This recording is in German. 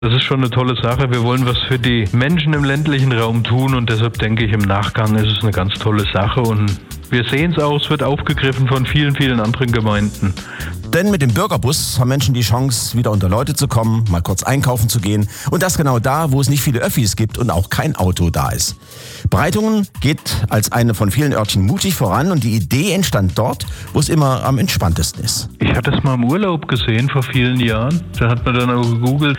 Das ist schon eine tolle Sache. Wir wollen was für die Menschen im ländlichen Raum tun und deshalb denke ich, im Nachgang ist es eine ganz tolle Sache und wir sehen es auch, es wird aufgegriffen von vielen, vielen anderen Gemeinden. Denn mit dem Bürgerbus haben Menschen die Chance, wieder unter Leute zu kommen, mal kurz einkaufen zu gehen. Und das genau da, wo es nicht viele Öffis gibt und auch kein Auto da ist. Breitungen geht als eine von vielen Örtchen mutig voran und die Idee entstand dort, wo es immer am entspanntesten ist. Ich hatte es mal im Urlaub gesehen vor vielen Jahren. Da hat man dann auch gegoogelt,